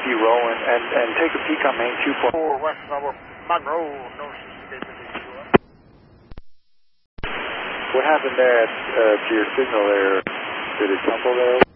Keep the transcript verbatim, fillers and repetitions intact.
you rolling, and, and take a peek on main two four. four West number Monroe, no escape in the U S. What happened there at, uh, to your signal there? Did it tumble there?